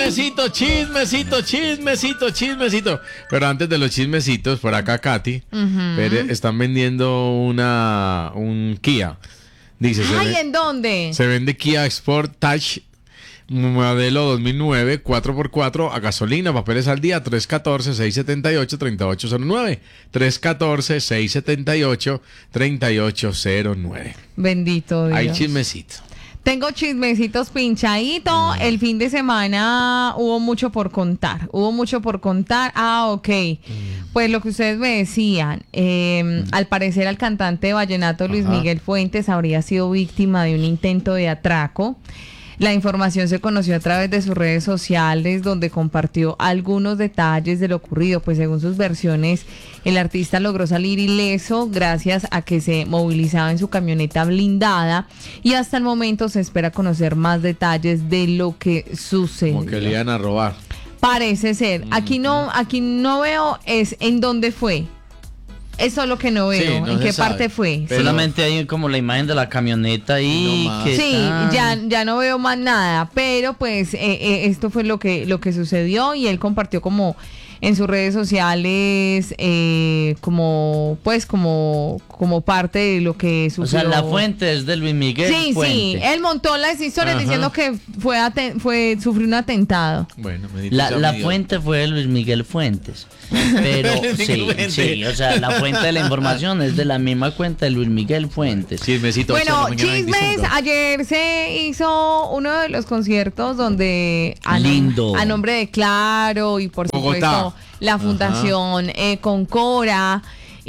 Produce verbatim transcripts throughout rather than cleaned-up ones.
Chismecito, chismecito, chismecito, chismecito. Pero antes de los chismecitos, por acá Katy, Uh-huh. Pérez, están vendiendo una un Kia. Dice, se, Ay, ve- ¿en dónde? se vende Kia Sportage modelo dos mil nueve, cuatro por cuatro, a gasolina, papeles al día, tres uno cuatro, seis siete ocho, tres ocho cero nueve. tres uno cuatro, seis siete ocho, tres ocho cero nueve. Bendito Dios. Hay chismecito. Tengo chismecitos pinchadito. Mm. El fin de semana hubo mucho por contar. Hubo mucho por contar. Ah, ok. Mm. Pues lo que ustedes me decían. eh, Al parecer, el cantante de vallenato Luis Ajá. Miguel Fuentes habría sido víctima de un intento de atraco. La información se conoció a través de sus redes sociales, donde compartió algunos detalles de lo ocurrido. Pues según sus versiones, el artista logró salir ileso gracias a que se movilizaba en su camioneta blindada, y hasta el momento se espera conocer más detalles de lo que sucedió. Como que le iban a robar. Parece ser. Aquí no, aquí no veo es en dónde fue. Eso es lo que no Sí, veo. no ¿En se qué sabe. parte fue? Pero- Solamente hay como la imagen de la camioneta ahí. No más. que Sí, está- ya, ya no veo más nada, pero pues eh, eh, esto fue lo que, lo que sucedió, y él compartió como en sus redes sociales eh, como pues como, como parte de lo que O sucedió. sea, la fuente es de Luis Miguel Sí, Fuente. sí, él montó las historias Ajá. diciendo que fue, aten- fue sufrió un atentado. Bueno, bendito La, sea la mi Dios. fuente fue de Luis Miguel Fuentes. Pero Luis sí, Miguel sí, Fuentes. o sea, la fuente de la información es de la misma cuenta de Luis Miguel Fuentes. Chismecito. Bueno, ocho de la mañana, chismes, veinticinco. ayer se hizo uno de los conciertos donde a, nom- Lindo. a nombre de Claro y por Bogotá. supuesto la fundación eh, Concora,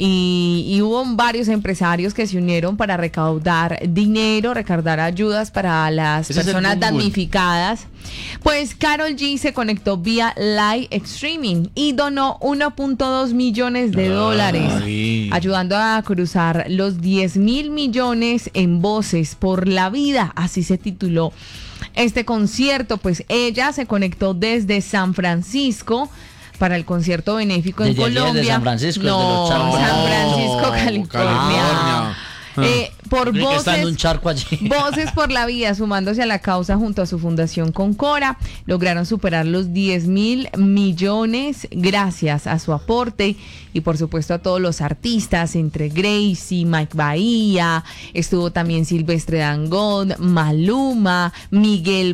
y, y hubo varios empresarios que se unieron para recaudar dinero, recaudar ayudas para las Ese es el personas boom, boom. damnificadas. Pues Karol G se conectó vía live streaming y donó uno punto dos millones de dólares, Ay. ayudando a cruzar los diez mil millones en Voces por la Vida, así se tituló este concierto. Pues ella se conectó desde San Francisco para el concierto benéfico en Desde allí, desde Colombia. San Francisco, desde no, los charcos. San No, Francisco, California. California. Eh, por Creo que está en un Voces, charco allí. Voces por la Vida, sumándose a la causa junto a su fundación Concora, lograron superar los diez mil millones gracias a su aporte, y por supuesto a todos los artistas, entre Gracie, Mike Bahía, estuvo también Silvestre Dangond, Maluma, Miguel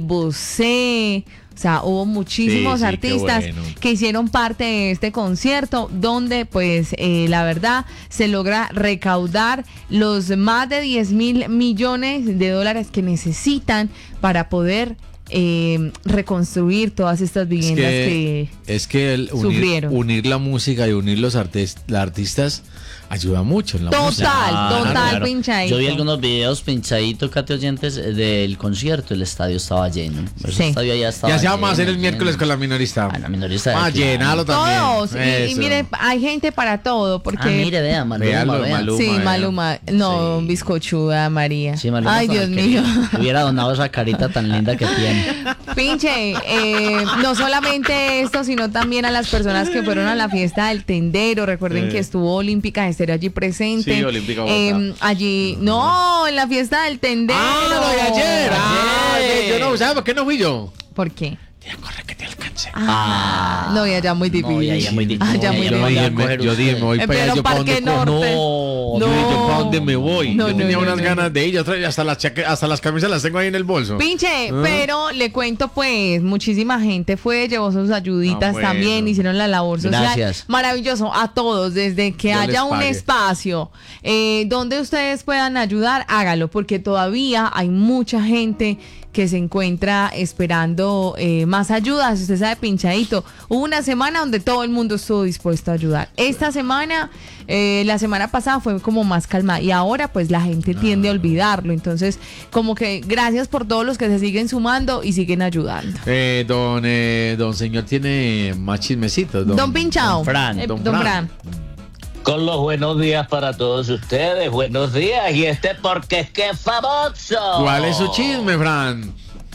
Bosé. O sea, hubo muchísimos Sí, sí, qué artistas bueno. que hicieron parte de este concierto, donde pues eh, la verdad se logra recaudar los más de diez mil millones de dólares que necesitan para poder eh, reconstruir todas estas Es viviendas que, que... es que el unir, sufrieron. unir la música y unir los artis- los artistas ayuda mucho en la Total, música. total, claro. pinchadito. Yo vi algunos videos pinchaditos, Cate oyentes, eh, del concierto. El estadio estaba lleno. El Sí. estadio ya estaba Ya se vamos a hacer el lleno, miércoles lleno. con la minorista. Ah, la minorista de Ah, claro. llenalo también. Todos. Y, y Eso. mire, hay gente para todo, porque... Ah, mire, vea, Maluma, Véalo, vea. Maluma. Sí, vea. Maluma. No, Sí. bizcochuda, María. Sí, Maluma Ay, para Dios que mío. Hubiera donado esa carita tan linda que tiene. Pinche, eh, no solamente esto, sino también a las personas que fueron a la fiesta del Tendero. Recuerden Eh. que estuvo Olímpica Estéreo allí presente. Sí, Olímpica Bogotá. Eh, allí, no, en la fiesta del Tendero. Ah, lo de ayer. Ah, Ayer. yo no, ¿sabes por qué no fui yo? ¿Por qué? Tía, corre que te alcance. Ah, no, ya, ya muy difícil. No, ya, ya muy difícil. Ah, ya No, muy ya Yo no difícil. voy a dije, me, coger yo dije, me voy ustedes. para allá. Pero ¿Yo para Parque dónde cojo? Norte. No, Yo dije, ¿yo para dónde me voy? No, yo no, tenía no, unas no, ganas no. de ir. Yo tra- hasta las, chaque- hasta las camisas las tengo ahí en el bolso. Pinche, Ah. pero le cuento pues, muchísima gente fue, llevó sus ayuditas Ah, bueno. también, hicieron la labor social. Gracias. Maravilloso a todos, desde que Dios haya les un pague. espacio eh, donde ustedes puedan ayudar, hágalo, porque todavía hay mucha gente que se encuentra esperando eh, más ayudas. Usted sabe, pinchadito, hubo una semana donde todo el mundo estuvo dispuesto a ayudar. Esta semana, eh, la semana pasada fue como más calma, y ahora pues la gente tiende a olvidarlo. Entonces, como que gracias por todos los que se siguen sumando y siguen ayudando. Eh, don, eh, don señor tiene más chismecitos. Don, Pinchao. don Fran, Eh, don don Fran. Fran. Con los buenos días para todos ustedes, buenos días, y este porque es que es famoso. ¿Cuál es su chisme, Fran?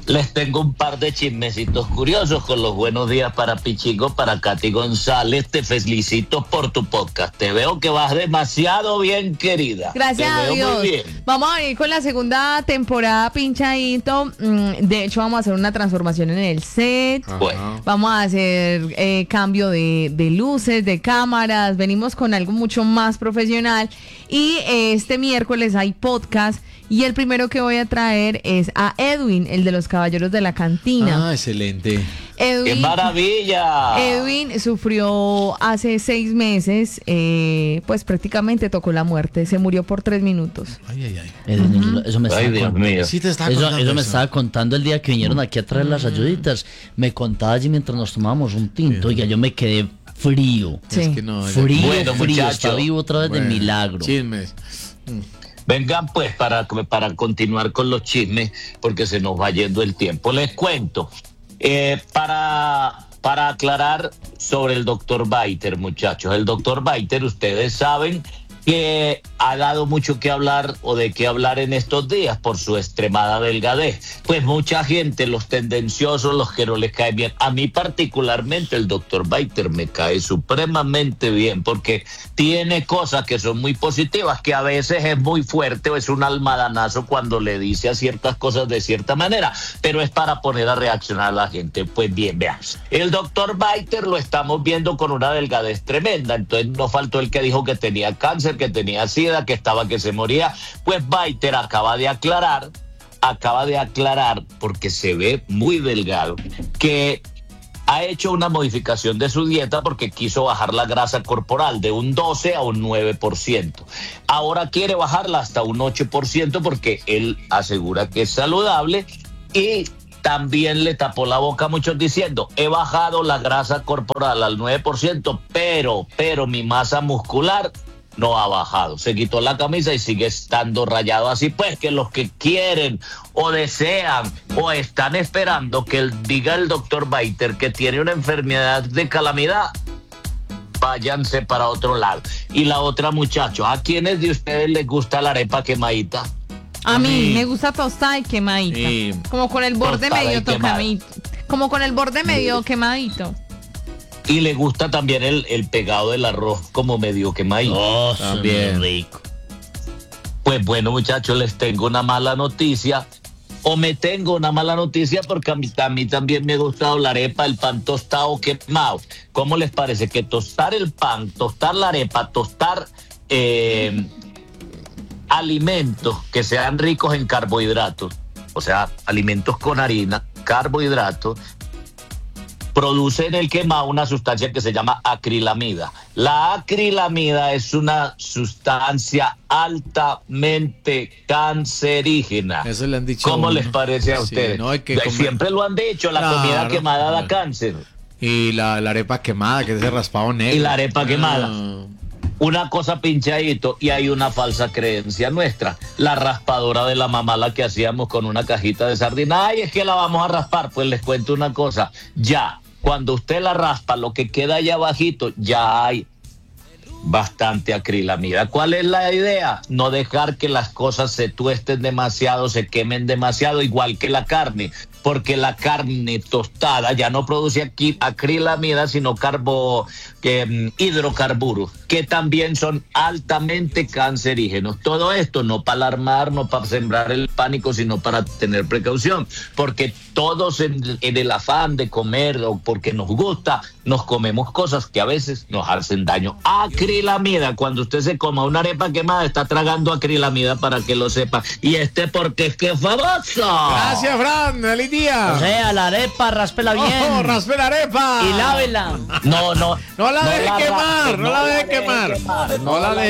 Les tengo un par de chismecitos curiosos con los buenos días para Pichico, para Katy González. Te felicito por tu podcast. Te veo que vas demasiado bien, querida. Gracias Te a veo Dios. muy bien. Vamos a venir con la segunda temporada, pinchadito. Mm, De hecho, vamos a hacer una transformación en el set. Ajá. Bueno. Vamos a hacer eh, cambio de, de luces, de cámaras. Venimos con algo mucho más profesional. Y eh, este miércoles hay podcast. Y el primero que voy a traer es a Edwin, el de los Caballeros de la Cantina. Ah, excelente. ¡Qué Edwin, maravilla! Edwin sufrió hace seis meses, eh, pues prácticamente tocó la muerte. Se murió por tres minutos. Ay, ay, ay. Edwin, eso, eso me Ay, estaba Dios contando. mío. Sí te estaba Eso, contando eso me eso. estaba contando el día que vinieron aquí a traer las ayuditas. Me contaba allí mientras nos tomábamos un tinto. Oiga, yo me quedé frío. Sí. Es que no, ya- Frío, Bueno, frío. muchacho. Está vivo otra vez Bueno, de milagro. Chismes. Vengan pues para, para continuar con los chismes, porque se nos va yendo el tiempo. Les cuento, eh, para, para aclarar sobre el doctor Baiter, muchachos. El doctor Baiter, ustedes saben que ha dado mucho que hablar o de qué hablar en estos días por su extremada delgadez. Pues mucha gente, los tendenciosos, los que no les cae bien. A mí particularmente el doctor Baiter me cae supremamente bien porque tiene cosas que son muy positivas, que a veces es muy fuerte o es un almadanazo cuando le dice a ciertas cosas de cierta manera, pero es para poner a reaccionar a la gente. Pues bien, vean, el doctor Baiter lo estamos viendo con una delgadez tremenda, entonces no faltó el que dijo que tenía cáncer, que tenía sida, que estaba que se moría. Pues Baiter acaba de aclarar, acaba de aclarar, porque se ve muy delgado, que ha hecho una modificación de su dieta porque quiso bajar la grasa corporal de un doce a un nueve por ciento. Ahora quiere bajarla hasta un ocho por ciento porque él asegura que es saludable y también le tapó la boca a muchos diciendo, he bajado la grasa corporal al nueve por ciento, pero, pero mi masa muscular no ha bajado. Se quitó la camisa y sigue estando rayado. Así pues, que los que quieren o desean o están esperando que él diga el doctor Baiter que tiene una enfermedad de calamidad, váyanse para otro lado. Y la otra, muchachos, ¿a quiénes de ustedes les gusta la arepa quemadita? A mí Sí. me gusta tostada y quemadita. Sí. Como con el borde Tostada y medio quemada. tocadito. Como con el borde medio quemadito. Y le gusta también el, el pegado del arroz como medio quemadito. Oh, También. también rico. Pues bueno, muchachos, les tengo una mala noticia. O me tengo una mala noticia porque a mí, a mí también me ha gustado la arepa, el pan tostado quemado. ¿Cómo les parece? Que tostar el pan, tostar la arepa, tostar eh, alimentos que sean ricos en carbohidratos, o sea, alimentos con harina, carbohidratos, produce en el quemado una sustancia que se llama acrilamida. La acrilamida es una sustancia altamente cancerígena. Eso le han dicho. ¿Cómo a uno. les parece a Sí, ustedes? no hay que Ya, comer- Siempre lo han dicho, la Claro, comida quemada da claro. cáncer. Y la, la arepa quemada, que es ese raspado negro. Y la arepa quemada. Ah. Una cosa pinchadito y hay una falsa creencia nuestra. La raspadora de la mamá, la que hacíamos con una cajita de sardina. Ay, es que la vamos a raspar. Pues les cuento una cosa. Ya, cuando usted la raspa, lo que queda allá abajito, ya hay bastante acrilamida. ¿Cuál es la idea? No dejar que las cosas se tuesten demasiado, se quemen demasiado, igual que la carne. Porque la carne tostada ya no produce aquí acrilamida, sino carbo, que, mm, hidrocarburos, que también son altamente cancerígenos. Todo esto no para alarmar, no para sembrar el pánico, sino para tener precaución. Porque todos en, en el afán de comer o porque nos gusta, nos comemos cosas que a veces nos hacen daño. Acrilamida, cuando usted se coma una arepa quemada, está tragando acrilamida, para que lo sepa. Y este porque es que es famoso. Gracias, Fran. Feliz día. O sea, la arepa, ráspela bien. Oh, raspe la arepa. Y lávela. No, no. No la deje quemar, raspe, no la deje deje quemar. No la deje